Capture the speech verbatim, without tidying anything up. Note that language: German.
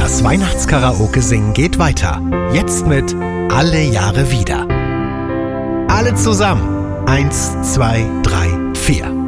Das Weihnachtskaraoke-Singen geht weiter. Jetzt mit Alle Jahre wieder. Alle zusammen. Eins, zwei, drei, vier.